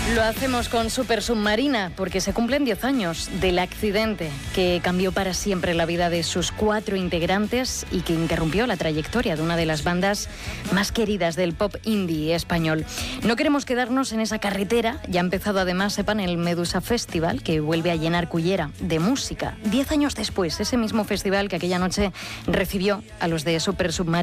Lo hacemos con Super Submarina porque se cumplen 10 años del accidente que cambió para siempre la vida de sus 4 integrantes y que interrumpió la trayectoria de una de las bandas más queridas del pop indie español. No queremos quedarnos en esa carretera. Ya ha empezado además, sepan, el Medusa Festival, que vuelve a llenar Cullera de música. 10 años después, ese mismo festival que aquella noche recibió a los de Super Submarina